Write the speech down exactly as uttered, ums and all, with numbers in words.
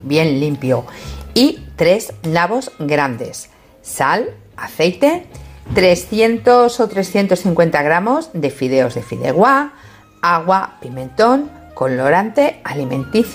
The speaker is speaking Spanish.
bien limpio, y tres nabos grandes, sal, aceite, trescientos o trescientos cincuenta gramos de fideos de fideuá, agua, pimentón, colorante alimenticio